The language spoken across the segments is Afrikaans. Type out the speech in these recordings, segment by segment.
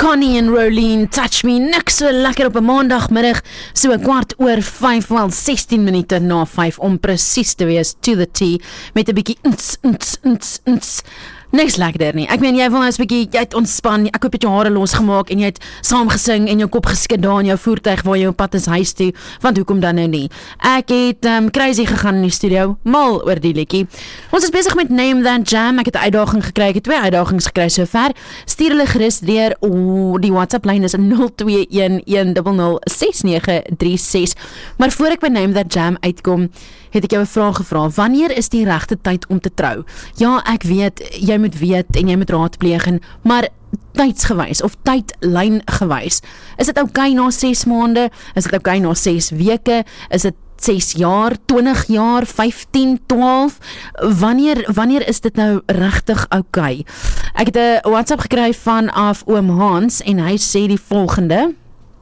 Connie en Rolene, Touch Me, niks so lekker op 'n maandagmiddag, so 5:15, wel 16 minute na 5 om presies te wees, to the T, met 'n bietjie niks lekkerder nie. Ek meen, jy wil nou 'n bietjie, jy het ontspan, ek hoop jy het jou hare losgemaak en jy het saam gesing en jou kop geskit daar in jou voertuig waar jy op pad is huis toe, want hoekom dan nou nie? Ek het crazy gegaan in die studio, mal oor die liedjie. Ons is besig met Name That Jam, ek het 'n uitdaging gekry, ek het 2 uitdagings gekry sover. Stuur hulle gerus deur, die WhatsApp lyn is 0211006936. Maar voor ek by Name That Jam uitkom, het ek jou 'n vraag gevra. Wanneer is die regte tyd om te trou? Ja, ek weet, jy moet weet en jy moet raadpleeg, maar tydsgewys of tydlyn gewys. Is dit oukei na 6 maande? Is dit oukei na 6 weke? Is dit 6 jaar, 20 jaar, 15, 12? Wanneer is dit nou regtig oukei? Ek het 'n WhatsApp gekry vanaf oom Hans en hy sê die volgende.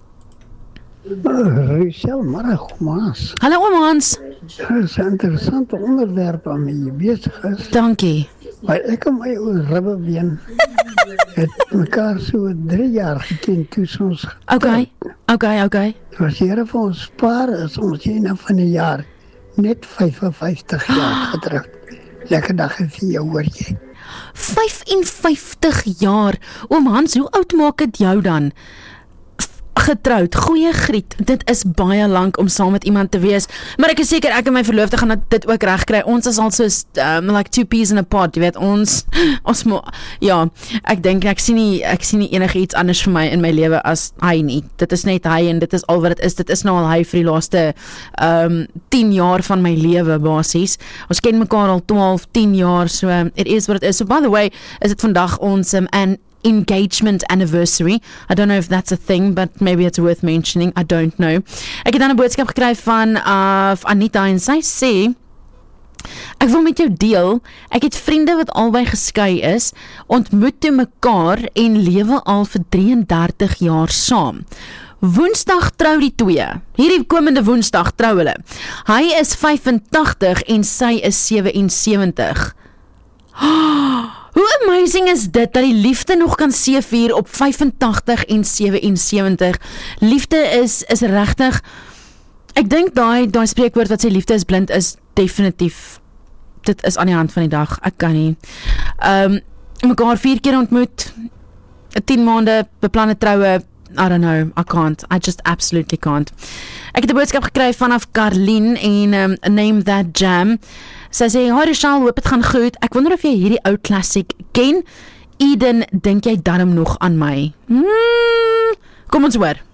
Rachel, Maas. Hallo oom Hans. Dit is 'n interessante onderwerp waarmee jy besig is. Dankie. Maar ek en my ou ribbebeen het mekaar so 3 jaar geken toe ons Okay. Was Here vir ons spaar is ons eendag van die jaar net 55 jaar getroud. Lekker dag vir jou, hoor jy. 55 jaar. Oom Hans, hoe oud maak dit jou dan? Getroud, goeie griet, dit is baie lank om saam met iemand te wees, maar ek is seker ek en my verloofde gaan dit ook reg kry. Ons is al soos like 2 peas in a pod, jy weet, ons ja, ek dink ek sien nie enige iets anders vir my in my lewe as hy nie. Dit is net hy en dit is al wat dit is nou al hy vir die laaste 10 jaar van my lewe basies. Ons ken mekaar al 12, 10 jaar, so it is what it is. So by the way, is dit vandag ons engagement anniversary. I don't know if that's a thing, but maybe it's worth mentioning. I don't know. Ek het dan 'n boodskap gekry van Anita en sy sê, ek wil met jou deel, ek het vriende wat albei geskei is, ontmoet toe mekaar en lewe al vir 33 jaar saam. Woensdag trou die twee. Hierdie komende Woensdag trou hulle. Hy is 85 en sy is 77. Hoe amazing is dit, dat die liefde nog kan seevier op 85 en 77. Liefde is regtig, ek dink daai spreekwoord wat sê liefde is blind is definitief, dit is aan die hand van die dag, ek kan nie. Mekaar 4 keer ontmoet, 10 maande, beplanne troue, I don't know, I can't, I just absolutely can't. Ek het 'n boodskap gekry vanaf Carlien en Name That Jam. Sy sê, hi Rachel, hoop het gaan goed. Ek wonder of jy hierdie ou klassiek ken. Eden, dink jy darm nog aan my? Kom ons hoor.